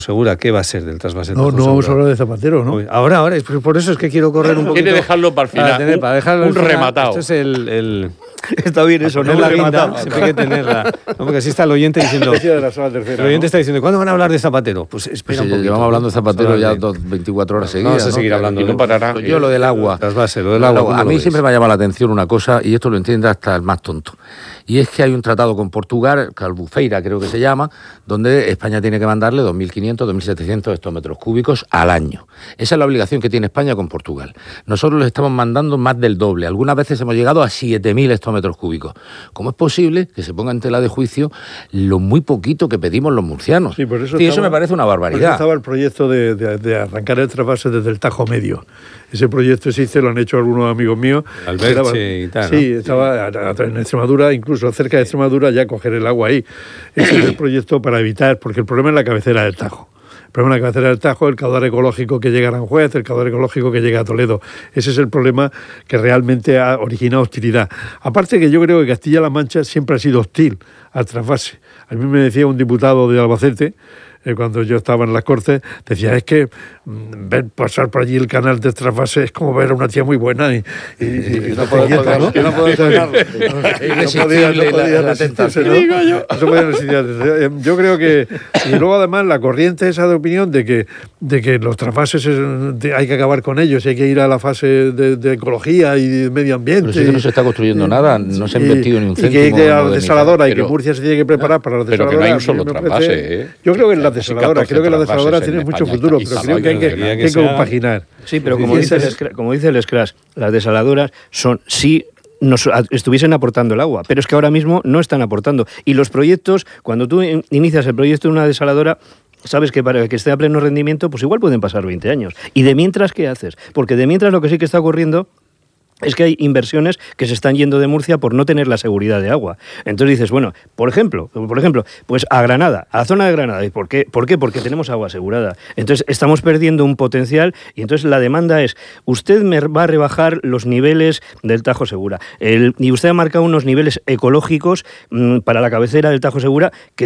Segura, ¿qué va a ser del trasvase No, Tajo no vamos a Segura? hablar de Zapatero, ¿no? Ahora, por eso es que quiero correr un poquito. Quiere dejarlo para el final, para dejarlo un al final. rematado. Esto es el Está bien eso, ¿no? la guinda, siempre hay que tenerla. No, porque así está el oyente diciendo... El oyente está diciendo, ¿cuándo van a hablar de Zapatero? Pues espera un poquito. Llevamos hablando de Zapatero ya 24 horas seguidas. Vamos a seguir hablando. Y no parará. Yo lo del agua. Trasvase, lo del agua. A mí siempre me ha llamado la atención una cosa, y esto lo entiende hasta el más tonto. Y es que hay un tratado con Portugal, Albufeira creo que se llama, donde España tiene que mandarle 2.500, 2.700 hectómetros cúbicos al año. Esa es la obligación que tiene España con Portugal. Nosotros les estamos mandando más del doble. Algunas veces hemos llegado a 7.000 hectómetros cúbicos. ¿Cómo es posible que se ponga en tela de juicio lo muy poquito que pedimos los murcianos? Sí, por eso, eso me parece una barbaridad. Por eso estaba el proyecto de arrancar el trasvase desde el Tajo Medio. Ese proyecto existe, lo han hecho algunos amigos míos. Alberche y tal, ¿no? Sí, estaba en Extremadura, incluso cerca de Extremadura, ya coger el agua ahí. Ese es el proyecto para evitar, porque el problema es la cabecera del Tajo. El problema es la cabecera del Tajo, el caudal ecológico que llega a Aranjuez, el caudal ecológico que llega a Toledo. Ese es el problema que realmente ha originado hostilidad. Aparte que yo creo que Castilla-La Mancha siempre ha sido hostil al trasvase. A mí me decía un diputado de Albacete, cuando yo estaba en las Cortes, decía, es que ver pasar por allí el canal de trasvase es como ver a una tía muy buena y no podemos dejarlo. Yo creo que... Y luego además la corriente esa de opinión de que los trasvases hay que acabar con ellos, hay que ir a la fase de ecología y de medio ambiente. Pero si es que no se está construyendo nada, no se ha invertido ni un céntimo. Y que hay que ir a la desaladora y que Murcia se tiene que preparar para la desaladora. Pero que no hay un solo trasvase, Yo creo que la desaladora, creo que la desaladora tiene mucho futuro, pero creo que hay que compaginar. Sí, pero como dice el Scratch, las desaladoras son nos estuviesen aportando el agua, pero es que ahora mismo no están aportando. Y los proyectos, cuando tú inicias el proyecto de una desaladora, sabes que para que esté a pleno rendimiento, pues igual pueden pasar 20 años. ¿Y de mientras qué haces? Porque de mientras lo que sí que está ocurriendo es que hay inversiones que se están yendo de Murcia por no tener la seguridad de agua. Entonces dices, bueno, por ejemplo, pues a Granada, a la zona de Granada. ¿Y por qué? Porque tenemos agua asegurada. Entonces estamos perdiendo un potencial y entonces la demanda es, usted me va a rebajar los niveles del Tajo Segura. Y usted ha marcado unos niveles ecológicos para la cabecera del Tajo Segura que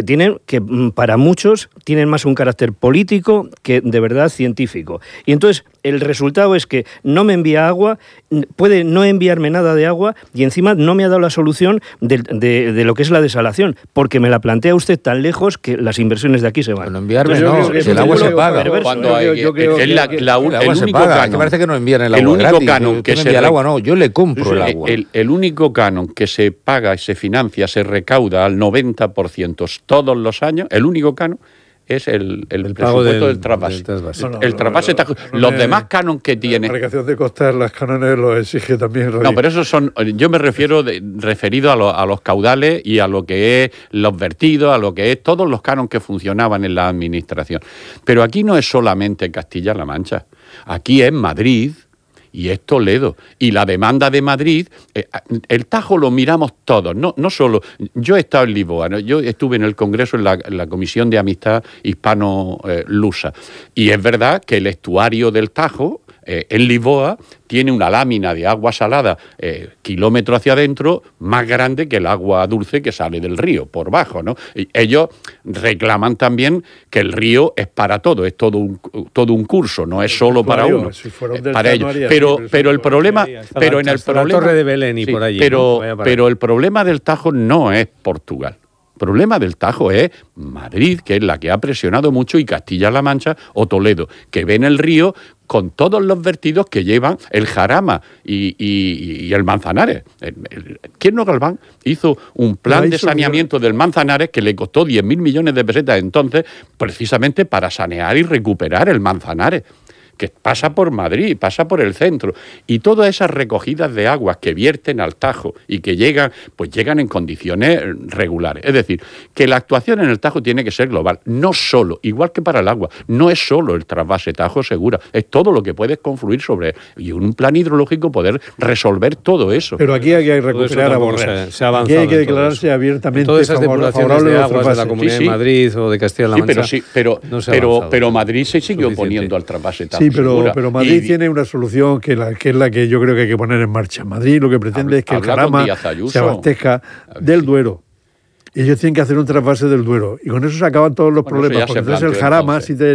para muchos tienen más un carácter político que de verdad científico. Y entonces el resultado es que no me envía agua, puede no enviarme nada de agua y encima no me ha dado la solución de lo que es la desalación, porque me la plantea usted tan lejos que las inversiones de aquí se van. No enviarme, no, si el agua se paga. Cuando el agua se único paga, canon, que parece que no envían el agua el único gratis, canon que se el agua no, yo le compro el agua. El único canon que se paga y se financia, se recauda al 90% todos los años, el único canon es el presupuesto del trasvase. El trasvase, los demás canon que tiene. La marcación de costas, las cánones lo exige también. No, pero esos son, yo me referido a los caudales y a lo que es los vertidos, a lo que es todos los canon que funcionaban en la administración. Pero aquí no es solamente Castilla-La Mancha, aquí es Madrid y es Toledo. Y la demanda de Madrid, el Tajo lo miramos todos, no solo. Yo he estado en Lisboa, ¿no? Yo estuve en el Congreso, en la Comisión de Amistad Hispano-Lusa. Y es verdad que el estuario del Tajo, en Lisboa, tiene una lámina de agua salada kilómetro hacia adentro más grande que el agua dulce que sale del río, por bajo, ¿no? Y ellos reclaman también que el río es para todo, es todo un curso, no es solo para uno. Si fuera un para ellos. Pero el problema... Pero en el problema... La Torre de Belén y por allí. Pero el problema del Tajo no es Portugal. El problema del Tajo es Madrid, que es la que ha presionado mucho, y Castilla-La Mancha o Toledo, que ven el río con todos los vertidos que llevan el Jarama y el Manzanares. Quirno Galván hizo un plan de saneamiento del Manzanares que le costó 10.000 millones de pesetas entonces, precisamente para sanear y recuperar el Manzanares, que pasa por Madrid, pasa por el centro, y todas esas recogidas de aguas que vierten al Tajo y que llegan en condiciones regulares. Es decir, que la actuación en el Tajo tiene que ser global, no solo, igual que para el agua, no es solo el trasvase Tajo Segura, es todo lo que puedes confluir sobre él, y un plan hidrológico poder resolver todo eso. Pero aquí hay que recuperar a Borrell. Se ha avanzado. Aquí hay que declararse abiertamente todas esas depuraciones de aguas de la Comunidad de Madrid o de Castilla-La Mancha. Pero Madrid se sigue oponiendo al trasvase Tajo. Sí, pero Madrid tiene una solución que es la que yo creo que hay que poner en marcha. Madrid lo que pretende es que el Jarama se abastezca del Duero y ellos tienen que hacer un trasvase del Duero. Y con eso se acaban todos los Bueno, eso problemas, ya se porque entonces el planteó jarama, entonces. si te